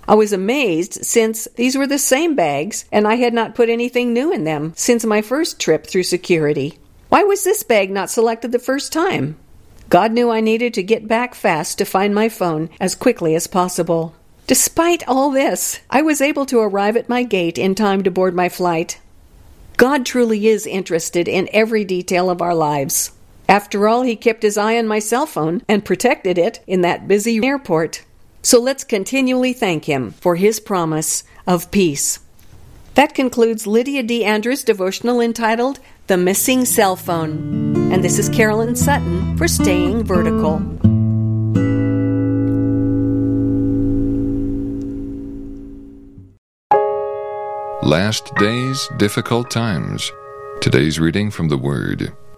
I was amazed since these were the same bags and I had not put anything new in them since my first trip through security. Why was this bag not selected the first time? God knew I needed to get back fast to find my phone as quickly as possible. Despite all this, I was able to arrive at my gate in time to board my flight. God truly is interested in every detail of our lives. After all, He kept His eye on my cell phone and protected it in that busy airport. So let's continually thank Him for His promise of peace. That concludes Lydia D. Andrews' devotional entitled The Missing Cell Phone. And this is Carolyn Sutton for Staying Vertical. Last days, difficult times. Today's reading from the Word.